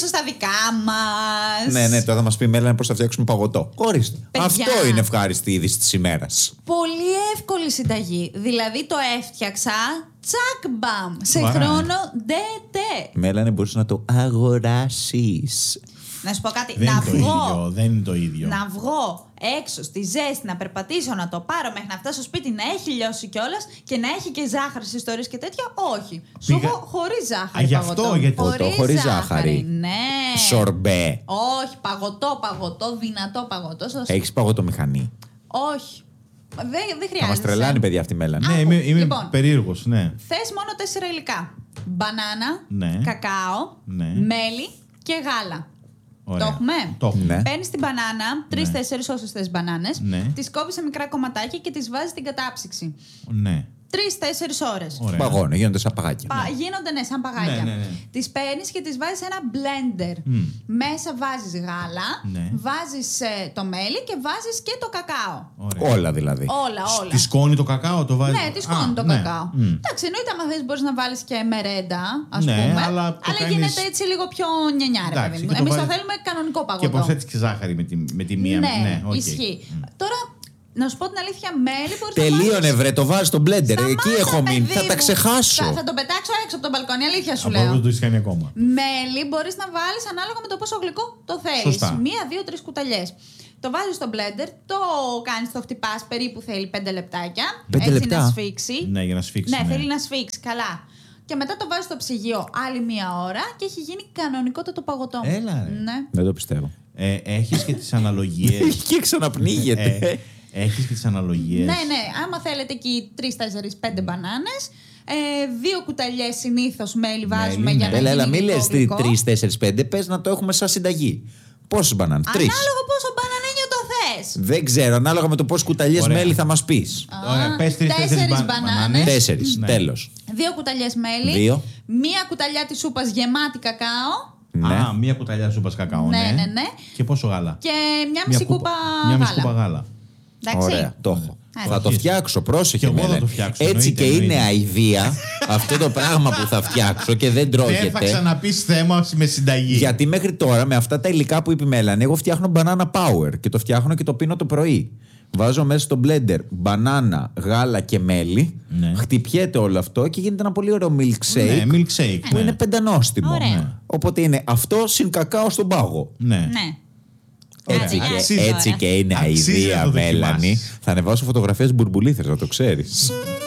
πίσω στα δικά μας. Ναι, τώρα θα μας πει η Μέλανη πώς θα φτιάξουμε παγωτό. Ορίστε. Παιδιά. Αυτό είναι ευχάριστη είδηση της ημέρας. Πολύ εύκολη συνταγή. Δηλαδή το έφτιαξα, τσακ μπαμ. Σε Ωραία. χρόνο ντε. Μέλανη, μπορείς να το αγοράσεις. Να σου πω κάτι. Δεν Να είναι το ίδιο. βγω. Δεν είναι το ίδιο. Να βγω έξω στη ζέστη, να περπατήσω, να το πάρω μέχρι να φτάσω στο σπίτι, να έχει λιώσει κιόλας και να έχει και ζάχαρη στις ιστορίες και τέτοια. Όχι. Σου Πήγα- έχω χωρίς ζάχαρη. Α, γι' αυτό, παγωτό. γιατί- Παγωτό χωρίς ζάχαρη. Ναι. Σορμπέ. Όχι, παγωτό, δυνατό παγωτό. Έχεις παγωτομηχανή. Όχι. Δεν χρειάζεται. Θα μας τρελάνει, παιδιά, αυτή η Μέλανη. Ναι, είμαι Λοιπόν. περίεργος, ναι. Θες μόνο 4 υλικά. Μπανάνα, Ναι. κακάο, Ναι. μέλι και γάλα. Ωραία. Το έχουμε. Το έχουμε. Ναι. Παίρνεις την μπανάνα, 3-4 όσες θες μπανάνες, Ναι. τις κόβεις σε μικρά κομματάκια και τις βάζεις στην κατάψυξη. Ναι. 3-4 ώρες. Ωραία. Παγώνε, γίνονται σαν παγάκια. Γίνονται σαν παγάκια. Ναι. Τις παίρνεις και τις βάζεις σε ένα blender. Μέσα βάζεις γάλα, Ναι. βάζεις το μέλι και βάζεις και το κακάο. Ωραία. Όλα δηλαδή. Όλα. Τη σκόνη το κακάο το βάζει. Ναι, τη σκόνη το κακάο. Εντάξει, εννοείται άμα θες μπορείς να βάλεις και μερέντα, ας Ναι, πούμε. αλλά το κάνεις- γίνεται έτσι λίγο πιο νιανιάρε, Εντάξει, παιδί μου. και το Εμείς το βάζεις- θέλουμε κανονικό παγωτό. Και προσθέτει και ζάχαρη με τη μία. Ναι, οκ. ισχύει. Τώρα, να σου πω την αλήθεια, μέλι μπορείς να Τελείωνε, βάλεις. βρε, το βάζεις στο μπλέντερ. Εκεί Σταμάτα, έχω μείνει. παιδί Θα τα μου. ξεχάσω. Θα τον πετάξω έξω από τον μπαλκόνι, αλήθεια σου Από λέω. εδώ το έχει κάνει ακόμα. Μέλι μπορείς να βάλεις ανάλογα με το πόσο γλυκό το θέλεις. Σωστά. 1, 2, 3 κουταλιές. Το βάζεις στο blender, το κάνεις, το χτυπάς, περίπου θέλει 5 λεπτάκια. 5 έτσι λεπτά. να σφίξει. Ναι, για να σφίξει. Ναι, θέλει να σφίξει, καλά. Και μετά το βάζεις στο ψυγείο άλλη 1 ώρα και έχει γίνει κανονικότατο παγωτό. Έλα, ρε. Ναι. Δεν το πιστεύω. Έχεις και τις αναλογίες. Και ξαναπνίγεται. Έχεις και τις αναλογίες. Ναι, άμα θέλετε εκεί 3, 4, 5 μπανάνες, 2 κουταλιές συνήθως μέλι βάζουμε ναι. για να Έλα, γίνει μην λες γλυκό. 3, 4, 5. Πες να το έχουμε σαν συνταγή. Πόσες μπανάνες? 3. Ανάλογα πόσο μπανανένιο το θες. Δεν ξέρω, ανάλογα με το πόσες κουταλιές Ωραία. μέλι θα μας πεις. Ωραία, πες 3-4 4 μπανάνες. 4, Ναι. τέλος. 2 κουταλιές μέλι. 2. 1 κουταλιά της σούπας γεμάτη κακάο. Ναι. Α, μία κουταλιά σούπας κακάο. Ναι. Και πόσο γάλα? Και μια μισή κούπα Μια μισή κούπα γάλα. γάλα. Εντάξει. Ωραία, το έχω. Άρα. Θα το φτιάξω, πρόσεχε Και εγώ θα Μέλανη. το φτιάξω, Έτσι και εννοείται. είναι αηδία αυτό το πράγμα που θα φτιάξω και δεν Δεν θα τρώγεται. ξαναπείς θέμα με συνταγή. Γιατί μέχρι τώρα με αυτά τα υλικά που είπε η Μέλανη, εγώ φτιάχνω banana power και το φτιάχνω και το πίνω το πρωί. Βάζω μέσα στο blender μπανάνα, γάλα και μέλι. Ναι. Χτυπιέται όλο αυτό και γίνεται ένα πολύ ωραίο milkshake. Ναι, milkshake. Που ναι. είναι πεντανόστιμο. Ωραία. Ναι. Οπότε είναι αυτό συν κακάο στον πάγο. Ναι. Ναι. Έτσι, Ωραία. και, Αξίζει. έτσι και είναι Αξίζει να αηδία, το Μέλανη. δοκιμάσεις. Θα ανεβάσω φωτογραφίες μπουρμπουλήθρες, να το ξέρεις.